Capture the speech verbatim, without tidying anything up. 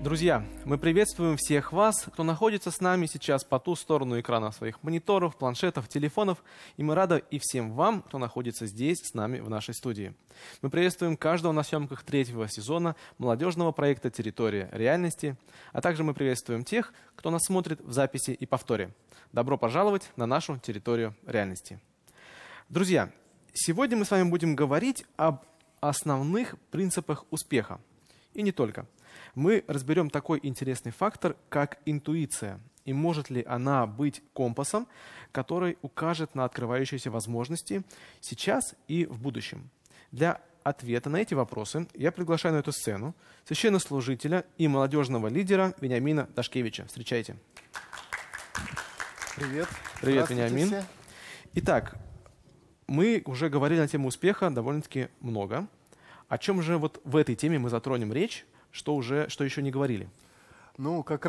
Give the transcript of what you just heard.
Друзья, мы приветствуем всех вас, кто находится с нами сейчас по ту сторону экрана своих мониторов, планшетов, телефонов, и мы рады и всем вам, кто находится здесь с нами в нашей студии. Мы приветствуем каждого на съемках третьего сезона молодежного проекта «Территория реальности», а также мы приветствуем тех, кто нас смотрит в записи и повторе. Добро пожаловать на нашу территорию реальности. Друзья, сегодня мы с вами будем говорить об основных принципах успеха. И не только. Мы разберем такой интересный фактор, как интуиция, и может ли она быть компасом, который укажет на открывающиеся возможности сейчас и в будущем. Для ответа на эти вопросы я приглашаю на эту сцену священнослужителя и молодежного лидера Вениамина Дашкевича. Встречайте. Привет. Привет, Вениамин. Все. Итак, мы уже говорили на тему успеха довольно-таки много. О чем же вот в этой теме мы затронем речь, что уже, что еще не говорили? Ну, как